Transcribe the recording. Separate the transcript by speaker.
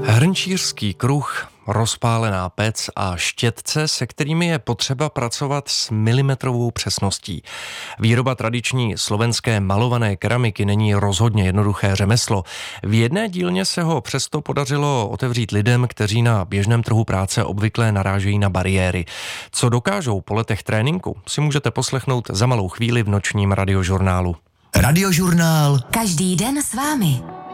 Speaker 1: Hrnčířský kruh, rozpálená pec a štětce, se kterými je potřeba pracovat s milimetrovou přesností. Výroba tradiční slovenské malované keramiky není rozhodně jednoduché řemeslo. V jedné dílně se ho přesto podařilo otevřít lidem, kteří na běžném trhu práce obvykle narážejí na bariéry. Co dokážou po letech tréninku, si můžete poslechnout za malou chvíli v nočním radiožurnálu.
Speaker 2: Radiožurnál.
Speaker 3: Každý den s vámi.